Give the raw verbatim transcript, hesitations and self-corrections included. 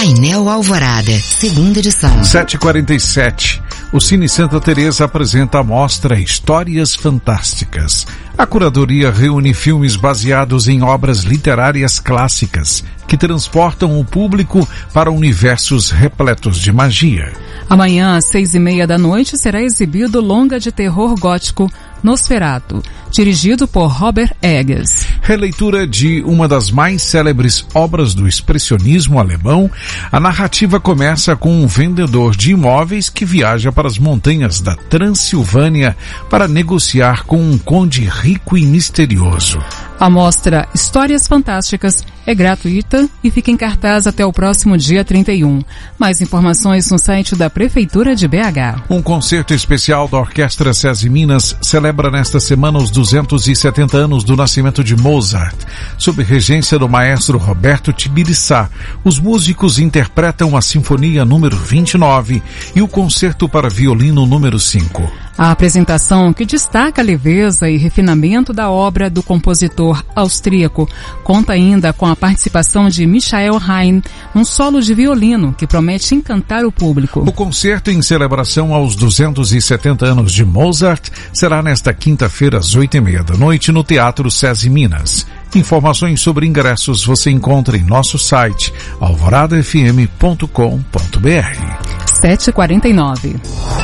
Painel Alvorada, segunda edição. sete e quarenta e sete. O Cine Santa Teresa apresenta a mostra Histórias Fantásticas. A curadoria reúne filmes baseados em obras literárias clássicas que transportam o público para universos repletos de magia. Amanhã, às seis e meia da noite, será exibido longa de terror gótico Nosferatu, dirigido por Robert Eggers. Releitura de uma das mais célebres obras do expressionismo alemão, a narrativa começa com um vendedor de imóveis que viaja para as montanhas da Transilvânia para negociar com um conde rico e misterioso. A mostra Histórias Fantásticas é gratuita e fica em cartaz até o próximo dia trinta e um. Mais informações no site da Prefeitura de B H. Um concerto especial da Orquestra SESI Minas celebra nesta semana os duzentos e setenta anos do nascimento de Mozart. Sob regência do maestro Roberto Tibiriçá, os músicos interpretam a Sinfonia número vinte e nove e o Concerto para Violino número cinco. A apresentação, que destaca a leveza e refinamento da obra do compositor austríaco, conta ainda com a participação de Michael Haydn, um solo de violino que promete encantar o público. O concerto em celebração aos duzentos e setenta anos de Mozart será nesta quinta-feira às oito e meia da noite no Teatro SESI Minas. Informações sobre ingressos você encontra em nosso site alvorada f m ponto com ponto b r. sete e quarenta e nove.